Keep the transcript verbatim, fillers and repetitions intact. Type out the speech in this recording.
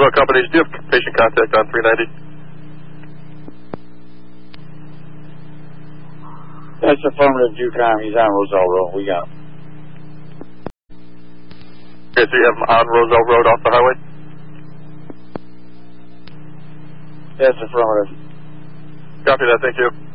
Roselle Companies, do you have patient contact on three ninety? That's affirmative, Ducom. He's on Roselle Road. We got him. Okay, so you have him on Roselle Road off the highway? That's affirmative. Copy that, thank you.